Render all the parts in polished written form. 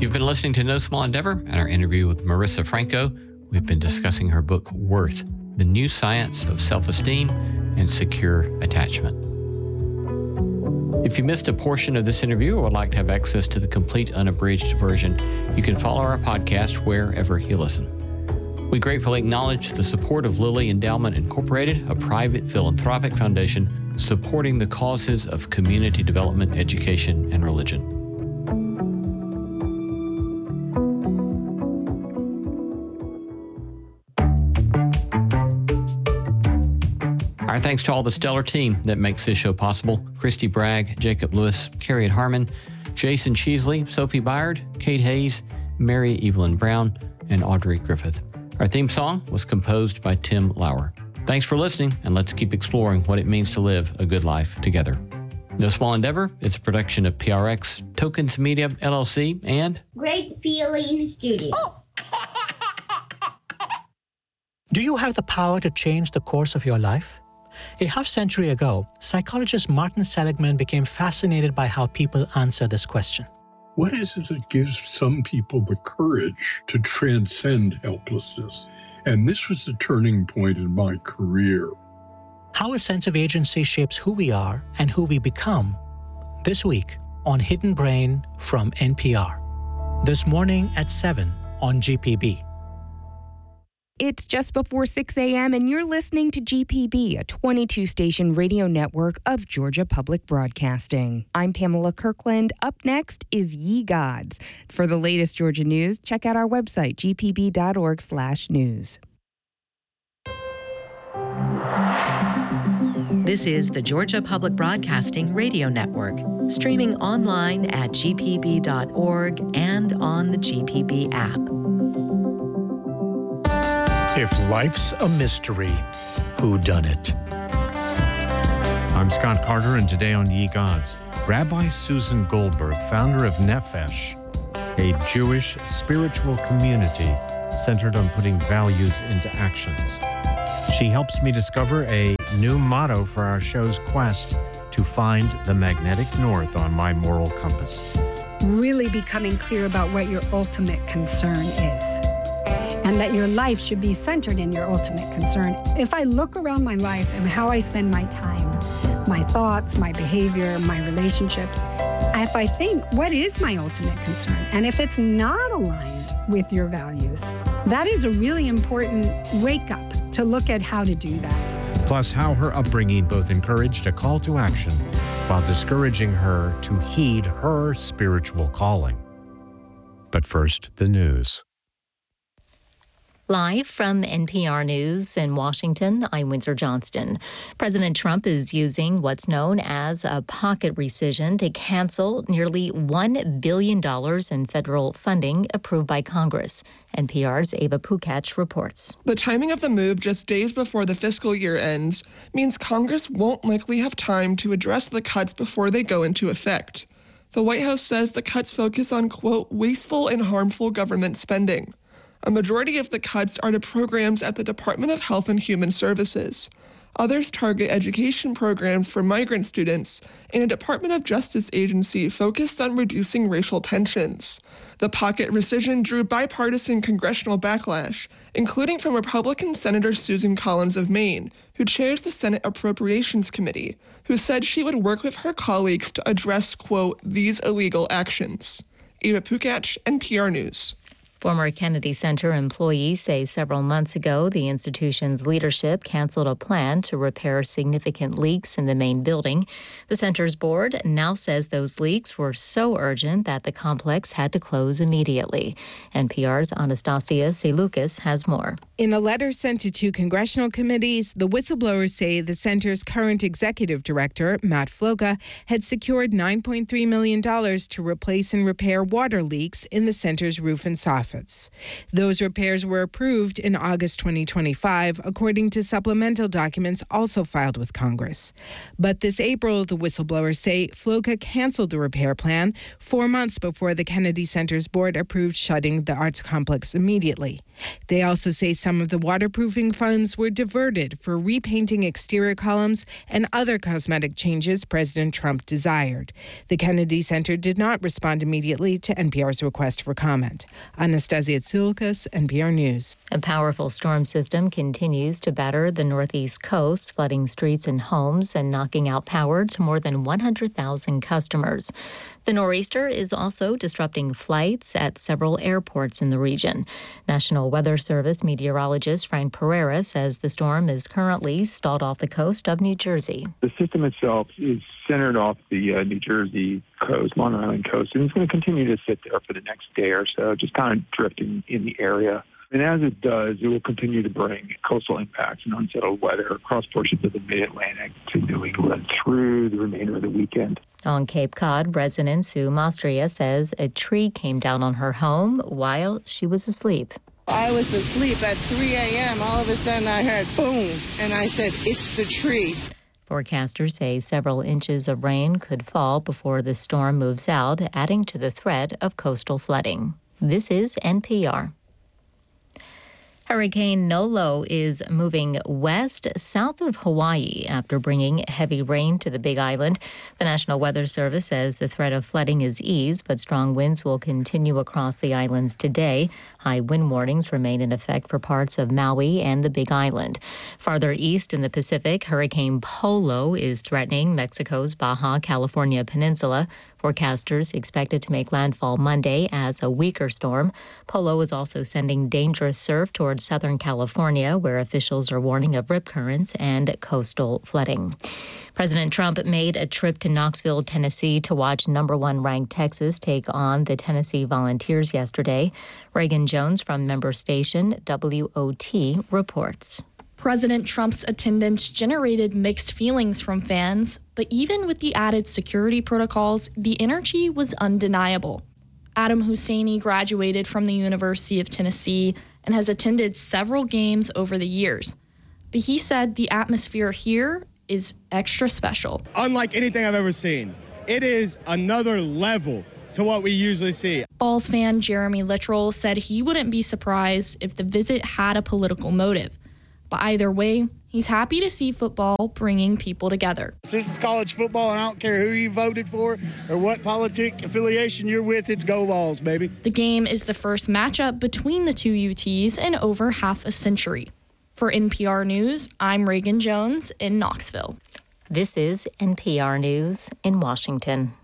You've been listening to No Small Endeavor and our interview with Marissa Franco. We've been discussing her book, Worth, The New Science of Self-Esteem and Secure Attachment. If you missed a portion of this interview or would like to have access to the complete unabridged version, you can follow our podcast wherever you listen. We gratefully acknowledge the support of Lilly Endowment Incorporated, a private philanthropic foundation supporting the causes of community development, education, and religion. Our thanks to all the stellar team that makes this show possible. Christy Bragg, Jacob Lewis, Carrie Harmon, Jason Cheesley, Sophie Byard, Kate Hayes, Mary Evelyn Brown, and Audrey Griffith. Our theme song was composed by Tim Lauer. Thanks for listening, and let's keep exploring what it means to live a good life together. No Small Endeavor is a production of PRX, Tokens Media, LLC, and Great Feeling Studios. Do you have the power to change the course of your life? A half-century ago, psychologist Martin Seligman became fascinated by how people answer this question. What is it that gives some people the courage to transcend helplessness? And this was the turning point in my career. How a sense of agency shapes who we are and who we become. This week on Hidden Brain from NPR. This morning at 7 on GPB. It's just before 6 a.m. and you're listening to GPB, a 22-station radio network of Georgia Public Broadcasting. I'm Pamela Kirkland. Up next is Ye Gods. For the latest Georgia news, check out our website, gpb.org/news. This is the Georgia Public Broadcasting Radio Network, streaming online at gpb.org and on the GPB app. If life's a mystery, who done it? I'm Scott Carter, and today on Ye Gods, Rabbi Susan Goldberg, founder of Nefesh, a Jewish spiritual community centered on putting values into actions. She helps me discover a new motto for our show's quest to find the magnetic north on my moral compass. Really becoming clear about what your ultimate concern is, and that your life should be centered in your ultimate concern. If I look around my life and how I spend my time, my thoughts, my behavior, my relationships, if I think, what is my ultimate concern? And if it's not aligned with your values, that is a really important wake up to look at how to do that. Plus, how her upbringing both encouraged a call to action while discouraging her to heed her spiritual calling. But first, the news. Live from NPR News in Washington, I'm Windsor Johnston. President Trump is using what's known as a pocket rescission to cancel nearly $1 billion in federal funding approved by Congress. NPR's Ava Pukach reports. The timing of the move just days before the fiscal year ends means Congress won't likely have time to address the cuts before they go into effect. The White House says the cuts focus on, quote, wasteful and harmful government spending. A majority of the cuts are to programs at the Department of Health and Human Services. Others target education programs for migrant students and a Department of Justice agency focused on reducing racial tensions. The pocket rescission drew bipartisan congressional backlash, including from Republican Senator Susan Collins of Maine, who chairs the Senate Appropriations Committee, who said she would work with her colleagues to address, quote, these illegal actions. Eva Pukach, NPR News. Former Kennedy Center employees say several months ago the institution's leadership canceled a plan to repair significant leaks in the main building. The center's board now says those leaks were so urgent that the complex had to close immediately. NPR's Anastasia Selucas has more. In a letter sent to 2 congressional committees, the whistleblowers say the center's current executive director, Matt Floga, had secured $9.3 million to replace and repair water leaks in the center's roof and soffit. benefits. Those repairs were approved in August 2025, according to supplemental documents also filed with Congress. But this April, the whistleblowers say FLOCA canceled the repair plan 4 months before the Kennedy Center's board approved shutting the arts complex immediately. They also say some of the waterproofing funds were diverted for repainting exterior columns and other cosmetic changes President Trump desired. The Kennedy Center did not respond immediately to NPR's request for comment. Anastasia Tsilkas, NPR News. A powerful storm system continues to batter the northeast coast, flooding streets and homes and knocking out power to more than 100,000 customers. The nor'easter is also disrupting flights at several airports in the region. National Weather Service meteorologist Frank Pereira says the storm is currently stalled off the coast of New Jersey. The system itself is centered off the New Jersey coast, Long Island coast, and it's going to continue to sit there for the next day or so, just kind of drifting in the area. And as it does, it will continue to bring coastal impacts and unsettled weather across portions of the mid-Atlantic to New England through the remainder of the weekend. On Cape Cod, resident Sue Mastria says a tree came down on her home while she was asleep. I was asleep at 3 a.m. All of a sudden I heard boom, and I said, it's the tree. Forecasters say several inches of rain could fall before the storm moves out, adding to the threat of coastal flooding. This is NPR. Hurricane Nolo is moving west south of Hawaii after bringing heavy rain to the Big Island. The National Weather Service says the threat of flooding is eased, but strong winds will continue across the islands today. High wind warnings remain in effect for parts of Maui and the Big Island. Farther east in the Pacific, Hurricane Polo is threatening Mexico's Baja California Peninsula. Forecasters expect it to make landfall Monday as a weaker storm. Polo is also sending dangerous surf towards Southern California, where officials are warning of rip currents and coastal flooding. President Trump made a trip to Knoxville, Tennessee to watch number 1 ranked Texas take on the Tennessee Volunteers yesterday. Reagan Jones from member station WOT reports. President Trump's attendance generated mixed feelings from fans, but even with the added security protocols, the energy was undeniable. Adam Husseini graduated from the University of Tennessee and has attended several games over the years. But he said the atmosphere here is extra special. Unlike anything I've ever seen, it is another level to what we usually see. Vols fan Jeremy Littrell said he wouldn't be surprised if the visit had a political motive. But either way, he's happy to see football bringing people together. This is college football, and I don't care who you voted for or what politic affiliation you're with, it's go Vols, baby. The game is the first matchup between the two UTs in over half a century. For NPR News, I'm Reagan Jones in Knoxville. This is NPR News in Washington.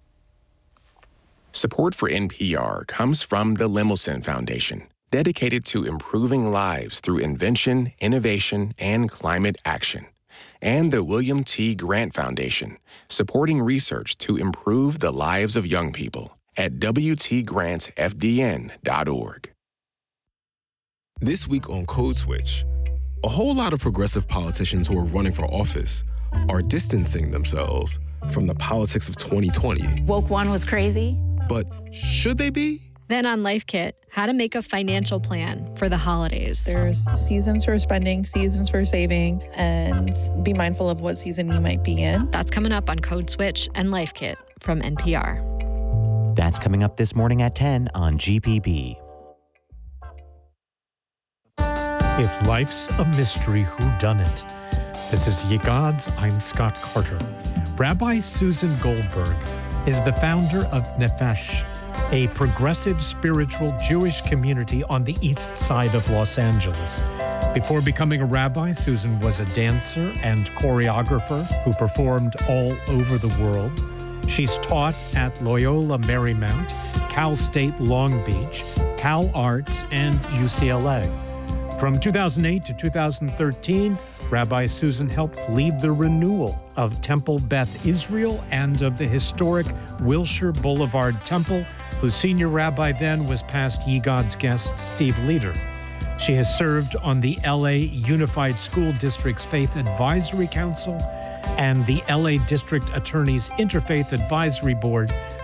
Support for NPR comes from the Lemelson Foundation, dedicated to improving lives through invention, innovation, and climate action. And the William T. Grant Foundation, supporting research to improve the lives of young people at WTGrantsFDN.org. This week on Code Switch, a whole lot of progressive politicians who are running for office are distancing themselves from the politics of 2020. Woke one was crazy. But should they be? Then on Life Kit, how to make a financial plan for the holidays. There's seasons for spending, seasons for saving, and be mindful of what season you might be in. That's coming up on Code Switch and Life Kit from NPR. That's coming up this morning at 10 on GPB. If life's a mystery, whodunit? This is Ye Gods, I'm Scott Carter. Rabbi Susan Goldberg is the founder of Nefesh, a progressive spiritual Jewish community on the east side of Los Angeles. Before becoming a rabbi, Susan was a dancer and choreographer who performed all over the world. She's taught at Loyola Marymount, Cal State Long Beach, Cal Arts, and UCLA. From 2008 to 2013, Rabbi Susan helped lead the renewal of Temple Beth Israel and of the historic Wilshire Boulevard Temple, whose senior rabbi then was past Ye Gods guest Steve Leder. She has served on the LA Unified School District's Faith Advisory Council and the LA District Attorney's Interfaith Advisory Board.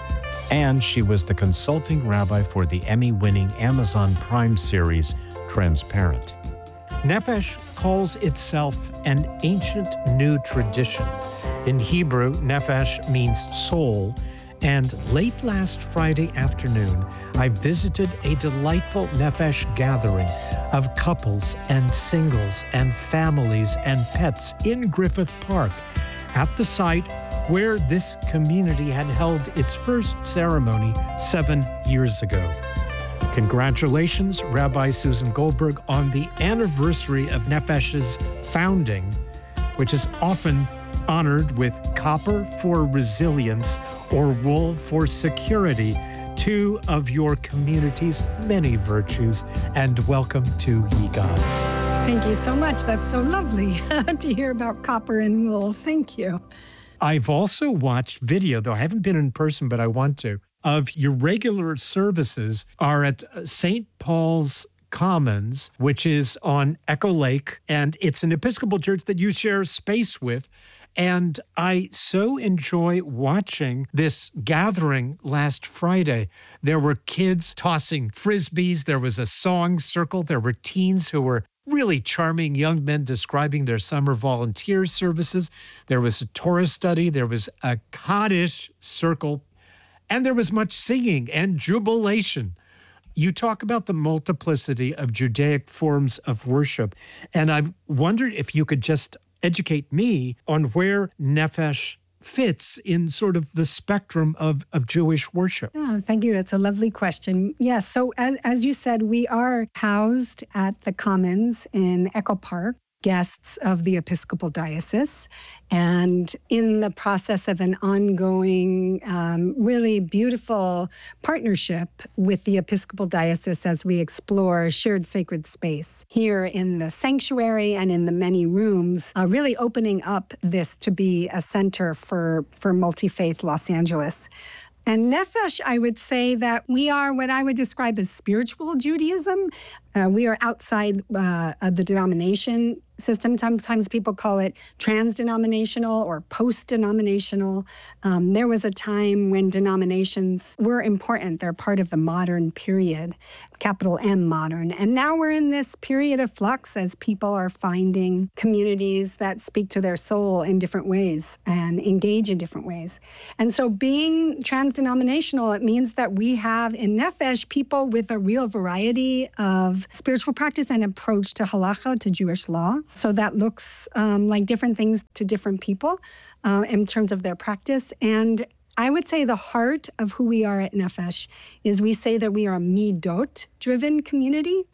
And she was the consulting rabbi for the Emmy-winning Amazon Prime series, Transparent. Nefesh calls itself an ancient new tradition. In Hebrew, nefesh means soul, and late last Friday afternoon, I visited a delightful nefesh gathering of couples and singles and families and pets in Griffith Park at the site where this community had held its first ceremony 7 years ago. Congratulations, Rabbi Susan Goldberg, on the anniversary of Nefesh's founding, which is often honored with copper for resilience or wool for security, two of your community's many virtues, and welcome to Ye Gods. Thank you so much. That's so lovely to hear about copper and wool. Thank you. I've also watched video, though I haven't been in person, but I want to, of your regular services are at St. Paul's Commons, which is on Echo Lake, and it's an Episcopal church that you share space with. And I so enjoy watching this gathering last Friday. There were kids tossing frisbees. There was a song circle. There were teens who were really charming young men describing their summer volunteer services. There was a Torah study. There was a Kaddish circle. And there was much singing and jubilation. You talk about the multiplicity of Judaic forms of worship. And I've wondered if you could just educate me on where Nefesh fits in sort of the spectrum of Jewish worship. Oh, thank you. That's a lovely question. Yes. So as you said, we are housed at the Commons in Echo Park, guests of the Episcopal Diocese, and in the process of an ongoing, really beautiful partnership with the Episcopal Diocese as we explore shared sacred space here in the sanctuary and in the many rooms, really opening up this to be a center for multi-faith Los Angeles. And Nefesh, I would say that we are what I would describe as spiritual Judaism. We are outside of the denomination system. Sometimes people call it trans-denominational or post-denominational. There was a time when denominations were important. They're part of the modern period, capital M modern. And now we're in this period of flux as people are finding communities that speak to their soul in different ways and engage in different ways. And so being trans-denominational, it means that we have in Nefesh people with a real variety of spiritual practice and approach to halacha, to Jewish law. So that looks like different things to different people in terms of their practice. And I would say the heart of who we are at Nefesh is we say that we are a midot-driven community.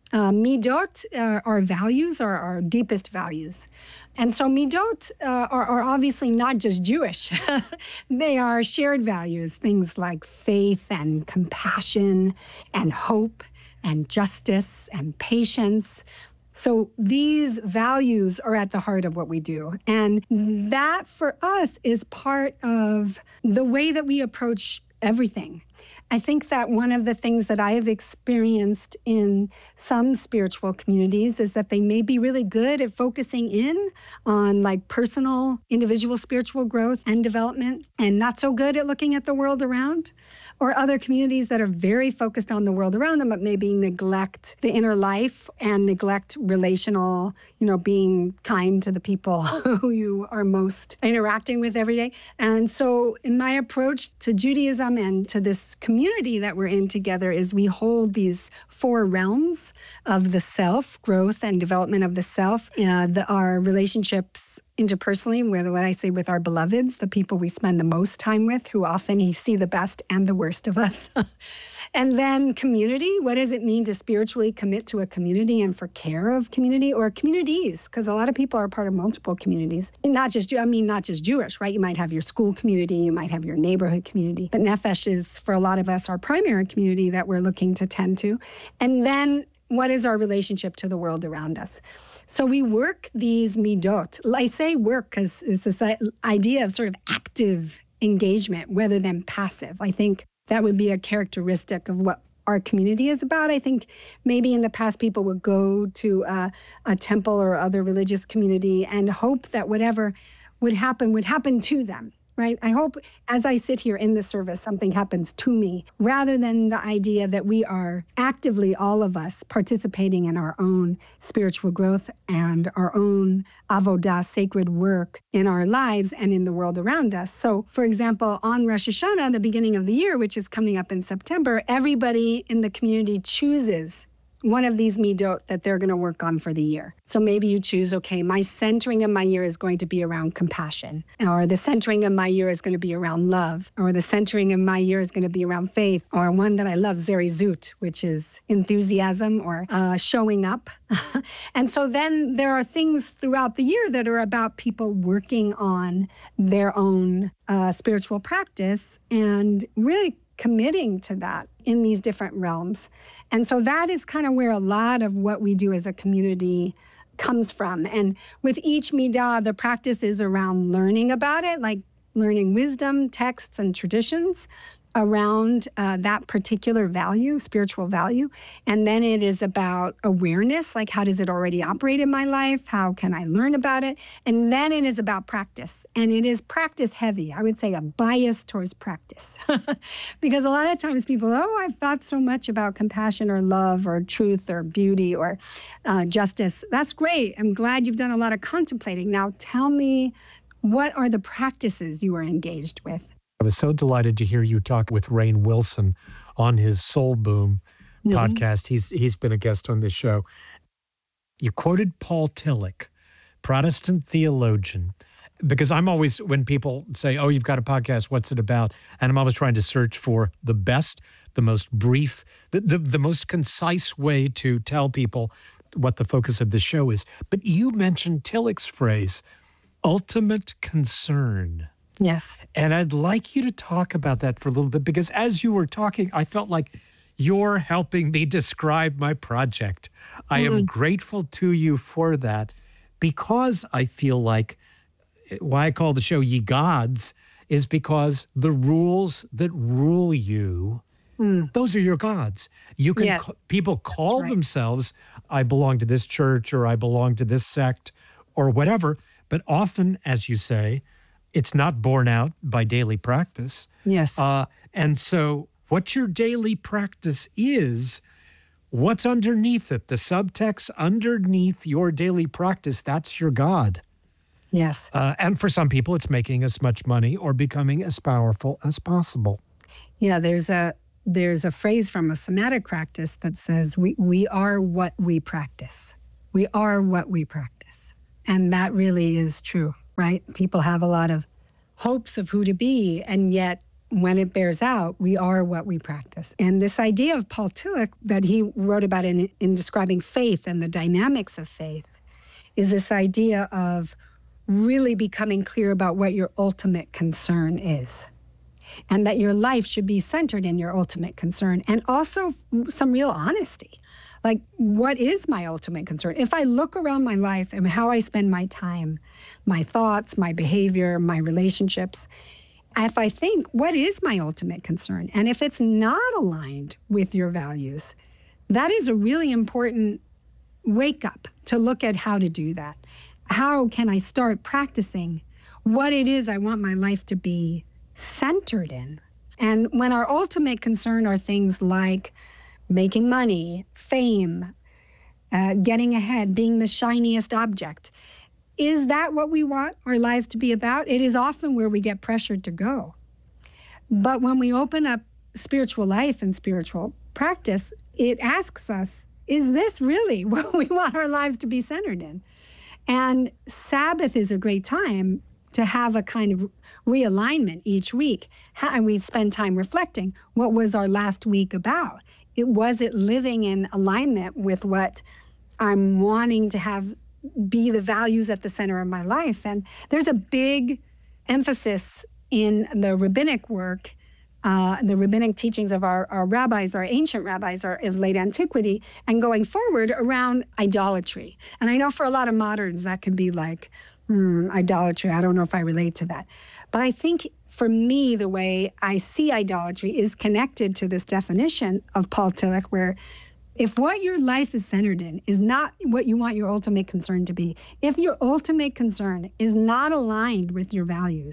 Midot, our values, are our deepest values. And so midot are obviously not just Jewish. They are shared values, things like faith and compassion and hope and justice and patience. So these values are at the heart of what we do. And that for us is part of the way that we approach everything. I think that one of the things that I have experienced in some spiritual communities is that they may be really good at focusing in on like personal, individual spiritual growth and development, and not so good at looking at the world around. Or other communities that are very focused on the world around them, but maybe neglect the inner life and neglect relational, being kind to the people who you are most interacting with every day. And so in my approach to Judaism and to this community that we're in together is we hold these 4 realms of the self, growth and development of the self, our relationships interpersonally, what I say with our beloveds, the people we spend the most time with, who often see the best and the worst of us. And then community, what does it mean to spiritually commit to a community and for care of community or communities? Because a lot of people are part of multiple communities. And not just Jewish, right? You might have your school community, you might have your neighborhood community. But Nefesh is, for a lot of us, our primary community that we're looking to tend to. And then what is our relationship to the world around us? So we work these midot. I say work because it's this idea of sort of active engagement rather than passive. I think that would be a characteristic of what our community is about. I think maybe in the past people would go to a temple or other religious community and hope that whatever would happen to them, right? I hope as I sit here in the service, something happens to me, rather than the idea that we are actively, all of us, participating in our own spiritual growth and our own avodah, sacred work in our lives and in the world around us. So, for example, on Rosh Hashanah, the beginning of the year, which is coming up in September, everybody in the community chooses one of these midot that they're going to work on for the year. So maybe you choose, okay, my centering of my year is going to be around compassion, or the centering of my year is going to be around love, or the centering of my year is going to be around faith, or one that I love, zerizut, which is enthusiasm or showing up. And so then there are things throughout the year that are about people working on their own spiritual practice and really committing to that in these different realms. And so that is kind of where a lot of what we do as a community comes from. And with each midah, the practice is around learning about it, like learning wisdom, texts, and traditions around that particular value, spiritual value. And then it is about awareness, like how does it already operate in my life? How can I learn about it? And then it is about practice. And it is practice heavy. I would say a bias towards practice. Because a lot of times people, I've thought so much about compassion or love or truth or beauty or justice. That's great. I'm glad you've done a lot of contemplating. Now tell me, what are the practices you are engaged with? I was so delighted to hear you talk with Rainn Wilson on his Soul Boom podcast. He's been a guest on this show. You quoted Paul Tillich, Protestant theologian, because I'm always, when people say, oh, you've got a podcast, what's it about? And I'm always trying to search for the best, the most brief, the most concise way to tell people what the focus of the show is. But you mentioned Tillich's phrase, ultimate concern. Yes. And I'd like you to talk about that for a little bit, because as you were talking, I felt like you're helping me describe my project. I am grateful to you for that, because I feel like why I call the show Ye Gods is because the rules that rule you, those are your gods. You can people call themselves, I belong to this church or I belong to this sect or whatever, but often, as you say, it's not borne out by daily practice. Yes. And so what your daily practice is, what's underneath it, the subtext underneath your daily practice, that's your God. Yes. And for some people, it's making as much money or becoming as powerful as possible. Yeah, there's a phrase from a somatic practice that says, we are what we practice. We are what we practice. And that really is true. Right? People have a lot of hopes of who to be, and yet when it bears out, we are what we practice. And this idea of Paul Tillich that he wrote about in describing faith and the dynamics of faith is this idea of really becoming clear about what your ultimate concern is, and that your life should be centered in your ultimate concern, and also some real honesty. Like, what is my ultimate concern? If I look around my life and how I spend my time, my thoughts, my behavior, my relationships, if I think, what is my ultimate concern? And if it's not aligned with your values, that is a really important wake up to look at how to do that. How can I start practicing what it is I want my life to be centered in? And when our ultimate concern are things like making money, fame, getting ahead, being the shiniest object. Is that what we want our life to be about? It is often where we get pressured to go. But when we open up spiritual life and spiritual practice, it asks us, is this really what we want our lives to be centered in? And Sabbath is a great time to have a kind of realignment each week. And we spend time reflecting, what was our last week about? Was it living in alignment with what I'm wanting to have be the values at the center of my life? And there's a big emphasis in the rabbinic work, the rabbinic teachings of our rabbis, our ancient rabbis, our in late antiquity, and going forward around idolatry. And I know for a lot of moderns that can be like, idolatry, I don't know if I relate to that. But I think for me, the way I see idolatry is connected to this definition of Paul Tillich, where if what your life is centered in is not what you want your ultimate concern to be, if your ultimate concern is not aligned with your values,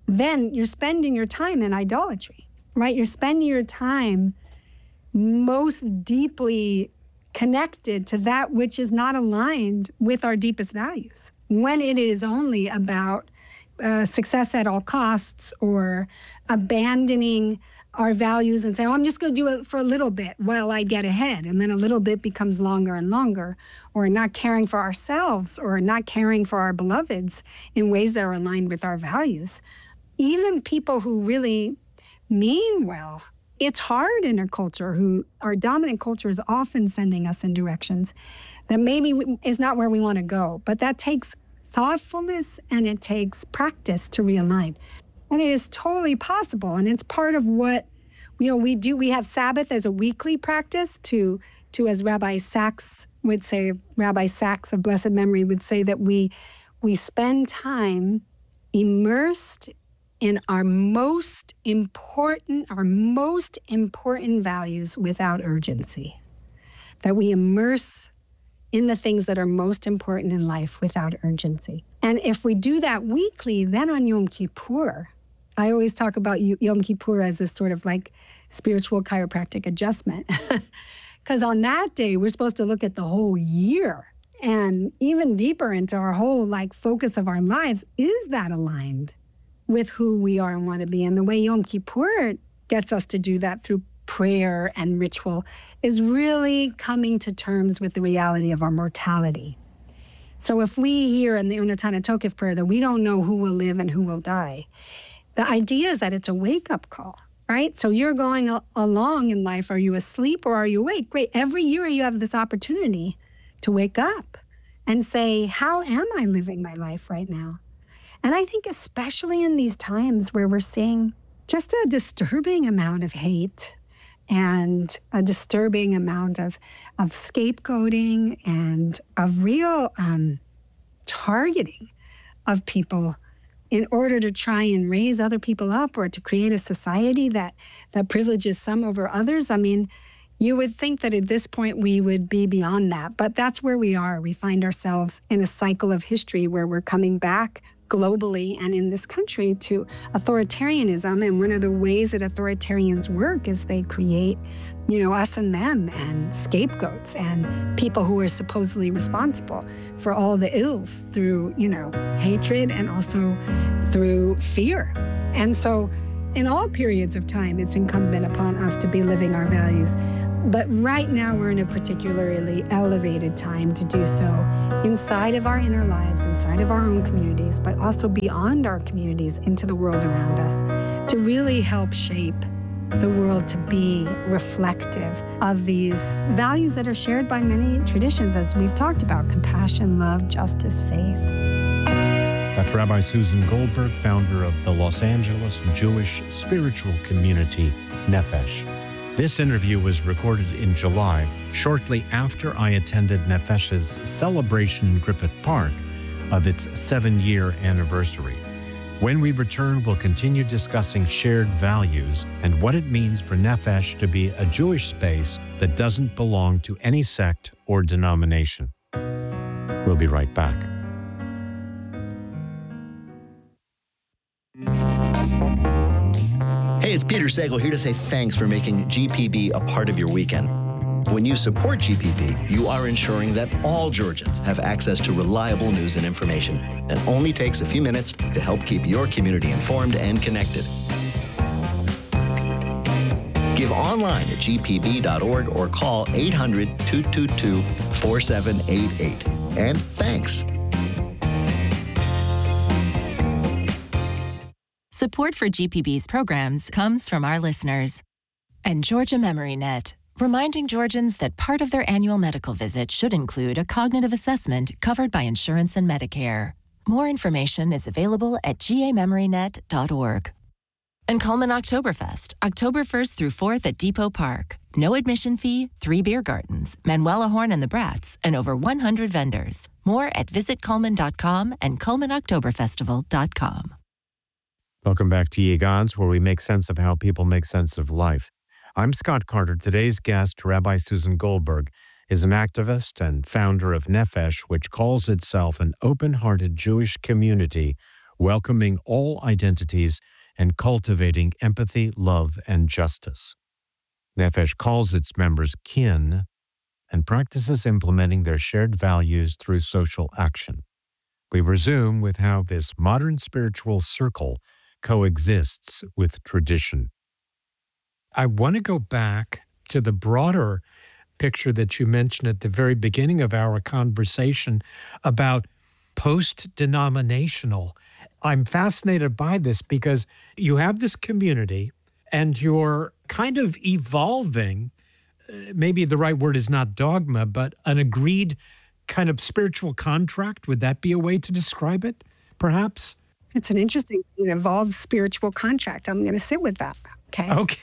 then you're spending your time in idolatry, right? You're spending your time most deeply connected to that which is not aligned with our deepest values. When it is only about success at all costs, or abandoning our values and say, oh, I'm just going to do it for a little bit while I get ahead. And then a little bit becomes longer and longer, or not caring for ourselves or not caring for our beloveds in ways that are aligned with our values. Even people who really mean well, it's hard in a culture our dominant culture is often sending us in directions that maybe is not where we want to go. But that takes thoughtfulness and it takes practice to realign. And it is totally possible. And it's part of what we do. We have Sabbath as a weekly practice to as Rabbi Sachs would say, Rabbi Sachs of blessed memory would say, that we spend time immersed in our most important values without urgency. That we immerse in the things that are most important in life without urgency. And if we do that weekly, then on Yom Kippur, I always talk about Yom Kippur as this sort of like spiritual chiropractic adjustment. Because on that day, we're supposed to look at the whole year and even deeper into our whole like focus of our lives. Is that aligned with who we are and want to be? And the way Yom Kippur gets us to do that through prayer and ritual is really coming to terms with the reality of our mortality. So if we hear in the Unatana Tokef prayer that we don't know who will live and who will die, the idea is that it's a wake-up call, right? So you're going along in life. Are you asleep or are you awake? Great. Every year you have this opportunity to wake up and say, how am I living my life right now? And I think especially in these times where we're seeing just a disturbing amount of hate and a disturbing amount of scapegoating and of real targeting of people in order to try and raise other people up or to create a society that privileges some over others. I mean, you would think that at this point we would be beyond that, but that's where we are. We find ourselves in a cycle of history where we're coming back globally and in this country to authoritarianism. And one of the ways that authoritarians work is they create, us and them and scapegoats and people who are supposedly responsible for all the ills through, hatred and also through fear. And so in all periods of time, it's incumbent upon us to be living our values. But right now, we're in a particularly elevated time to do so inside of our inner lives, inside of our own communities, but also beyond our communities into the world around us, to really help shape the world to be reflective of these values that are shared by many traditions, as we've talked about: compassion, love, justice, faith. That's Rabbi Susan Goldberg, founder of the Los Angeles Jewish spiritual community, Nefesh. This interview was recorded in July, shortly after I attended Nefesh's celebration in Griffith Park of its 7-year anniversary. When we return, we'll continue discussing shared values and what it means for Nefesh to be a Jewish space that doesn't belong to any sect or denomination. We'll be right back. Hey, it's Peter Sagal here to say thanks for making GPB a part of your weekend. When you support GPB, you are ensuring that all Georgians have access to reliable news and information. It only takes a few minutes to help keep your community informed and connected. Give online at gpb.org or call 800-222-4788. And thanks. Support for GPB's programs comes from our listeners and Georgia MemoryNet, reminding Georgians that part of their annual medical visit should include a cognitive assessment covered by insurance and Medicare. More information is available at gamemorynet.org. And Coleman Oktoberfest, October 1st through 4th at Depot Park. No admission fee, 3 beer gardens, Manuela Horn and the Brats, and over 100 vendors. More at visitcoleman.com and ColemanOktoberfestival.com. Welcome back to Ye Gods, where we make sense of how people make sense of life. I'm Scott Carter. Today's guest, Rabbi Susan Goldberg, is an activist and founder of Nefesh, which calls itself an open-hearted Jewish community welcoming all identities and cultivating empathy, love, and justice. Nefesh calls its members kin and practices implementing their shared values through social action. We resume with how this modern spiritual circle coexists with tradition. I want to go back to the broader picture that you mentioned at the very beginning of our conversation about post-denominational. I'm fascinated by this because you have this community and you're kind of evolving, maybe the right word is not dogma, but an agreed kind of spiritual contract. Would that be a way to describe it, perhaps? It's an interesting, it involves spiritual contract. I'm going to sit with that. Okay.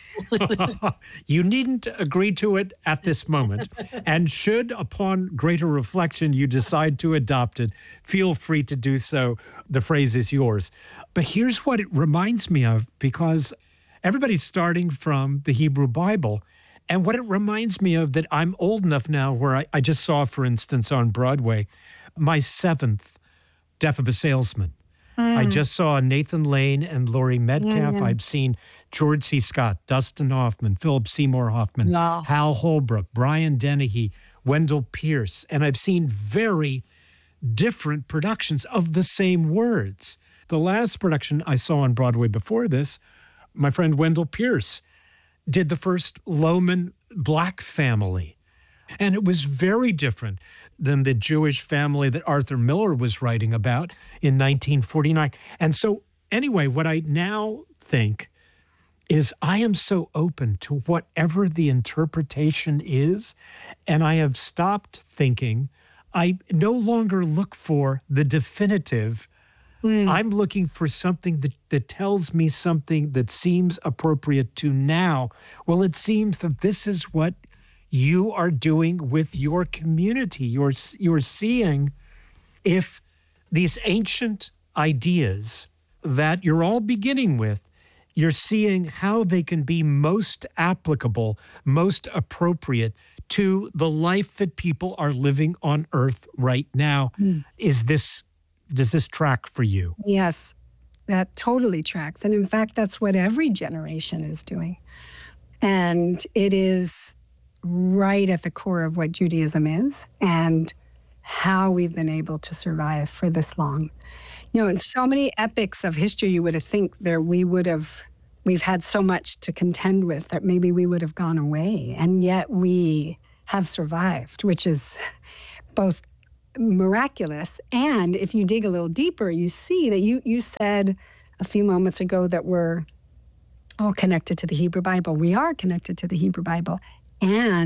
You needn't agree to it at this moment. And should, upon greater reflection, you decide to adopt it, feel free to do so. The phrase is yours. But here's what it reminds me of, because everybody's starting from the Hebrew Bible. And what it reminds me of, that I'm old enough now where I just saw, for instance, on Broadway, my 7th Death of a Salesman. I just saw Nathan Lane and Laurie Metcalf. I've seen George C. Scott, Dustin Hoffman, Philip Seymour Hoffman, Hal Holbrook, Brian Dennehy, Wendell Pierce. And I've seen very different productions of the same words. The last production I saw on Broadway before this, my friend Wendell Pierce did the first Lohman Black family. And it was very different than the Jewish family that Arthur Miller was writing about in 1949. And so anyway, what I now think is I am so open to whatever the interpretation is, and I have stopped thinking. I no longer look for the definitive. I'm looking for something that tells me something that seems appropriate to now. Well, it seems that this is what you are doing with your community. You're seeing if these ancient ideas that you're all beginning with, you're seeing how they can be most applicable, most appropriate to the life that people are living on Earth right now. Does this track for you? Yes, that totally tracks. And in fact, that's what every generation is doing. And it is right at the core of what Judaism is and how we've been able to survive for this long. You know, in so many epics of history, you would have think we've had so much to contend with that maybe we would have gone away. And yet we have survived, which is both miraculous. And if you dig a little deeper, you see that you said a few moments ago that we're all connected to the Hebrew Bible. We are connected to the Hebrew Bible. And